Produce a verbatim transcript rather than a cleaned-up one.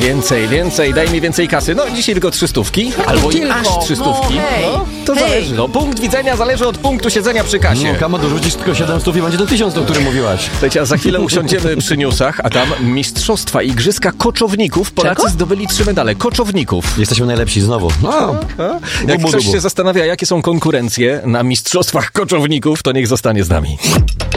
Więcej, więcej, daj mi więcej kasy. No, dzisiaj tylko trzy stówki, albo i Tylko. aż trzy stówki. No, hej. No, to Hej. zależy. No, punkt widzenia zależy od punktu siedzenia przy kasie. No, Kamo, dorzucisz tylko siedem stów i będzie to tysiąc, o którym mówiłaś. Słuchajcie, a za chwilę usiądziemy przy newsach, a tam mistrzostwa igrzyska koczowników. Polacy Czego? zdobyli trzy medale. Koczowników. Jesteśmy najlepsi znowu. No, Jak dubu, ktoś dubu. się zastanawia, jakie są konkurencje na mistrzostwach koczowników, to niech zostanie z nami.